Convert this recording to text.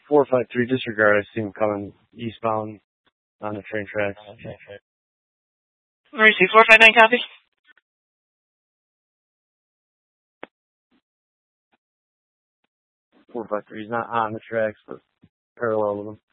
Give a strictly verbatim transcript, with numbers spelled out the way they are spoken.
four five three, disregard. I see him coming eastbound on the train tracks. Receive four five nine, copy. four five three is not on the tracks, but parallel with them.